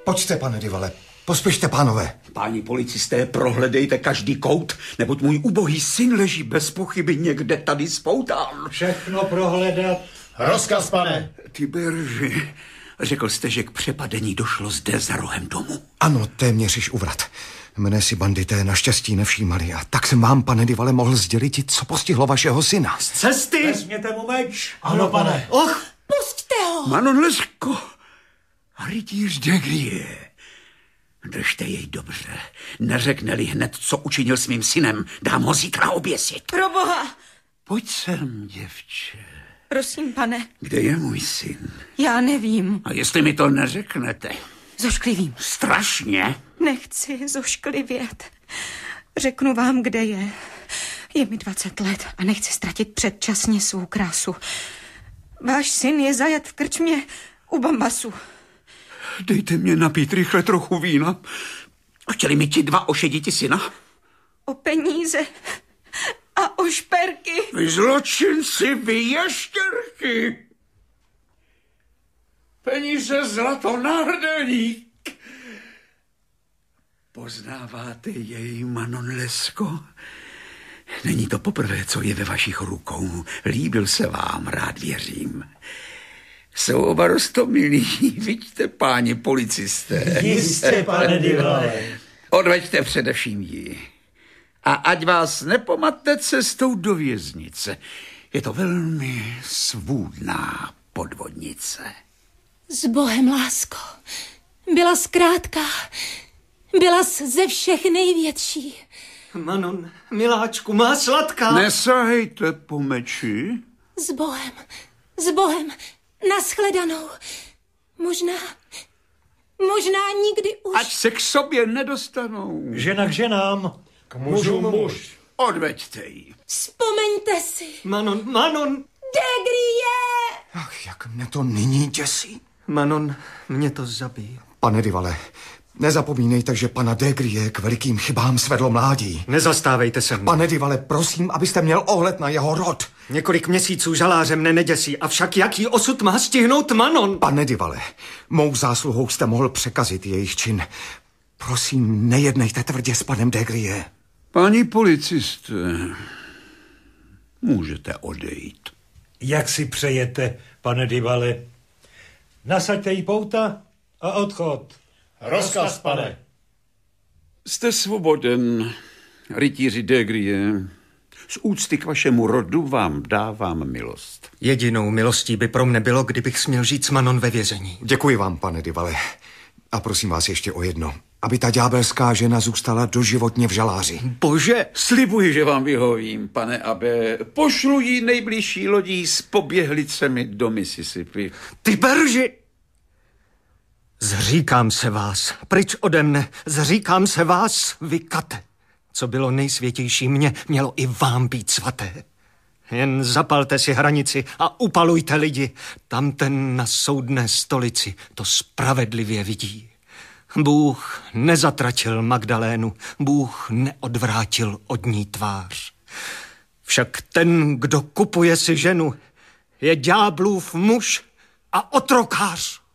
Pojďte, pane Divale, pospěšte, pánové. Páni policisté, prohledejte každý kout, neboť můj ubohý syn leží bez pochyby někde tady spoután. Všechno prohledat. Rozkaz, pane. Tiberži, řekl jste, že k přepadení došlo zde za rohem domu. Ano, téměř již uvrat. Mne si bandité naštěstí nevšímali a tak jsem vám, pane Divale, mohl sdělit, co postihlo vašeho syna. Z cesty! Vezměte mu meč. Ano, pane. Och, pusťte ho! Manon Lescaut, rytíř de Grieux. Držte jej dobře. Neřekne-li hned, co učinil s mým synem, dám ho zítra oběsit. Proboha! Pojď sem, děvče. Prosím, pane. Kde je můj syn? Já nevím. A jestli mi to neřeknete? Zošklivím. Strašně. Nechci zošklivět. Řeknu vám, kde je. Je mi 20 let a nechci ztratit předčasně svou krásu. Váš syn je zajat v krčmě u Bambasu. Dejte mě napít rychle trochu vína. Chtěli mi ti 2 ošediti syna? O peníze a o šperky. Vy zločinci, vy ještěrky. Peníze, zlato, náhrdelník. Poznáváte jej, Manon Lescaut? Není to poprvé, co je ve vašich rukou. Líbil se vám, rád věřím. Jsou oba roztomilí, vidíte, páni policisté. Jistě, pane Divale. Odveďte především ji. A ať vás nepomatne cestou do věznice. Je to velmi svůdná podvodnice. S Bohem, lásko. Byla zkrátka. Byla ze všech největší. Manon, miláčku, má sladká. Nesahejte po meči. S Bohem. S Bohem. Nashledanou. Možná nikdy už. Ať se k sobě nedostanou. Žena k ženám. K mužům muž. Odveďte ji. Vzpomeňte si. Manon. De Grieux! Ach, jak mne to nyní děsí. Manon, mě to zabíjí. Pane Divale, nezapomínejte, že pana de Grieux k velikým chybám svedlo mládí. Nezastávejte se mnou. Pane Divale, prosím, abyste měl ohled na jeho rod. Několik měsíců žaláře mne neděsí, avšak jaký osud má stihnout Manon? Pane Divale, mou zásluhou jste mohl překazit jejich čin. Prosím, nejednejte tvrdě s panem de Grieux. Páni policisté, můžete odejít. Jak si přejete, pane Divale? Nasaďte jí pouta a odchod. Rozkaz, pane. Jste svoboden, rytíři de Grieux. Z úcty k vašemu rodu vám dávám milost. Jedinou milostí by pro mne bylo, kdybych směl žít s Manon ve vězení. Děkuji vám, pane Divale. A prosím vás ještě o jedno. Aby ta ďábelská žena zůstala doživotně v žaláři. Bože! Slibuji, že vám vyhovím, pane Abe. Pošlu jí nejbližší lodí s poběhlicemi do Mississippi. Tiberži! Zříkám se vás, pryč ode mne, zříkám se vás, vy kate. Co bylo nejsvětější mně, mělo i vám být svaté. Jen zapalte si hranici a upalujte lidi. Tamten na soudné stolici to spravedlivě vidí. Bůh nezatratil Magdalénu, Bůh neodvrátil od ní tvář. Však ten, kdo kupuje si ženu, je ďáblův muž a otrokář.